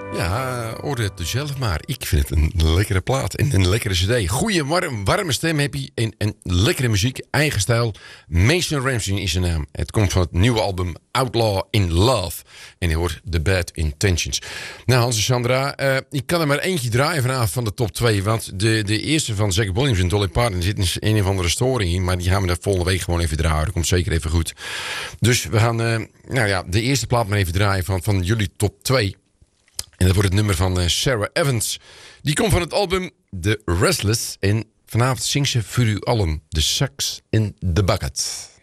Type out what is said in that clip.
Ja, oordeel het dus zelf maar. Ik vind het een lekkere plaat en een lekkere cd. Goeie, warme stem heb je en lekkere muziek, eigen stijl. Mason Ramsey is zijn naam. Het komt van het nieuwe album Outlaw in Love. En je hoort The Bad Intentions. Nou, Hans en Sandra, ik kan er maar eentje draaien vanavond van de top 2. Want de eerste van Zach Williams en Dolly Parton zit een of andere storing in. Maar die gaan we de volgende week gewoon even draaien. Dat komt zeker even goed. Dus we gaan de eerste plaat maar even draaien van jullie top 2. En dat wordt het nummer van Sarah Evans. Die komt van het album The Restless. En vanavond zingt ze voor u allen The Sax in the Bucket.